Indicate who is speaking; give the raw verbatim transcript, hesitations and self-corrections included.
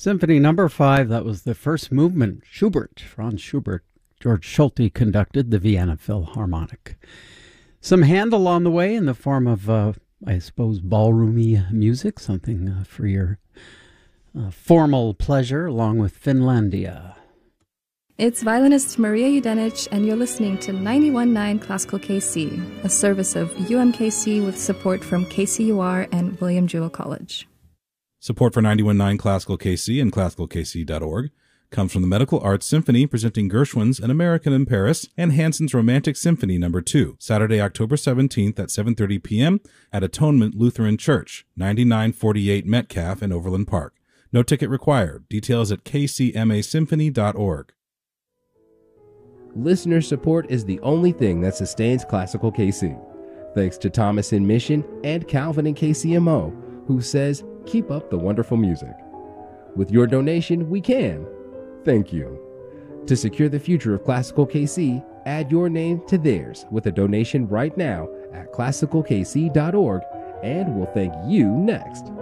Speaker 1: Symphony number five, that was the first movement. Schubert, Franz Schubert. George Schulte conducted the Vienna Philharmonic. Some Handel on the way in the form of, uh, I suppose, ballroomy music, something uh, for your uh, formal pleasure, along with Finlandia.
Speaker 2: It's violinist Maria Udenic, and you're listening to ninety-one point nine Classical K C, a service of U M K C with support from K C U R and William Jewell College.
Speaker 3: Support for ninety-one point nine Classical K C and classical k c dot org comes from the Medical Arts Symphony presenting Gershwin's An American in Paris and Hansen's Romantic Symphony number two, Saturday, October seventeenth at seven thirty p.m. at Atonement Lutheran Church, ninety-nine forty-eight Metcalf in Overland Park. No ticket required. Details at k c m a symphony dot org.
Speaker 4: Listener support is the only thing that sustains Classical K C. Thanks to Thomas in Mission and Calvin in K C M O, who says, keep up the wonderful music. With your donation, we can. Thank you. To secure the future of Classical K C, add your name to theirs with a donation right now at classical k c dot org, and we'll thank you next.